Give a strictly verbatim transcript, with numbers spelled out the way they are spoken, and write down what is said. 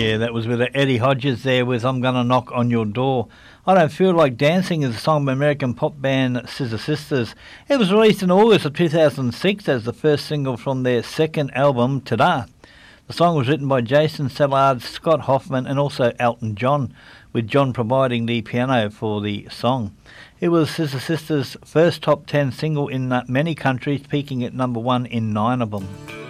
Yeah, that was with Eddie Hodges there with I'm Gonna Knock on Your Door. I Don't Feel Like Dancing is a song by American pop band Scissor Sisters. It was released in August of two thousand six as the first single from their second album, Ta-Da. The song was written by Jason Sallard, Scott Hoffman and also Elton John, with John providing the piano for the song. It was Scissor Sisters' first top ten single in many countries, peaking at number one in nine of them.